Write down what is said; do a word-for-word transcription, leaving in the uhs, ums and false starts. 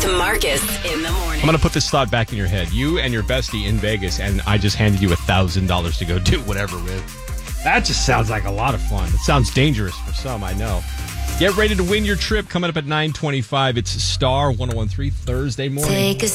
Marcus in the morning. I'm going to put this thought back in your head. You and your bestie in Vegas, and I just handed you one thousand dollars to go do whatever with. That just sounds like a lot of fun. It sounds dangerous for some, I know. Get ready to win your trip coming up at nine twenty-five. It's Star one oh one three Thursday morning. Take a